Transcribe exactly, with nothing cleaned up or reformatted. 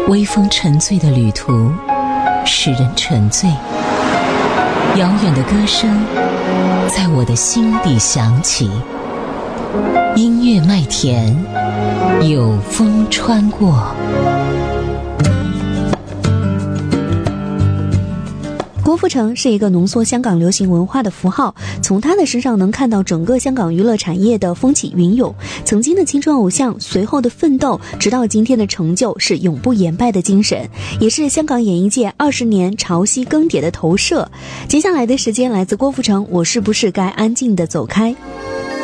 微风沉醉的旅途使人沉醉，遥远的歌声在我的心底响起，音乐麦田有风穿过。 郭富城是一个浓缩香港流行文化的符号，从他的身上能看到整个香港娱乐产业的风起云涌。曾经的青春偶像，随后的奋斗，直到今天的成就，是永不言败的精神，也是香港演艺界二十年潮汐更迭的投射。接下来的时间来自郭富城，我是不是该安静地走开？